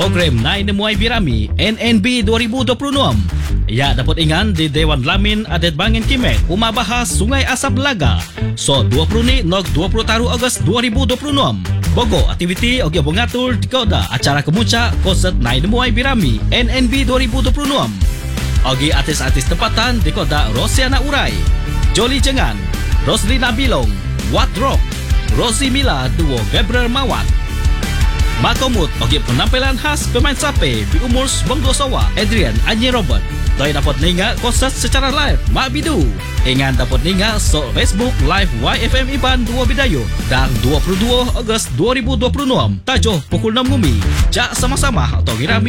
program na inamuay birami NNB 2026. Ya dapat ingan di Dewan Lamin adet Bangin Kimek umabahas Sungai Asap Laga. So 20 ni nog 23 Agust 2026. Bogo aktiviti og yabong ngatur di koda acara kemuncak konsert na inamuay birami NNB 2026. Ogi artis-artis tempatan di kota Rosiana Urai, Jolly Jengan, Roslina Bilong, Wat Rock, Rosie Mila duo Gabriel Mawat. Makomut ogi penampilan khas pemain sape di umur Bonggo Sawa Adrian Anyi Robert. Doi dapat ninga konsert secara live Mak Bidu. Ingan dapat ninga so Facebook Live YFM Iban 2 Bidayo dan 22 Agust 2026. Tajo pukul 6 ngumi. Jak sama-sama atau girami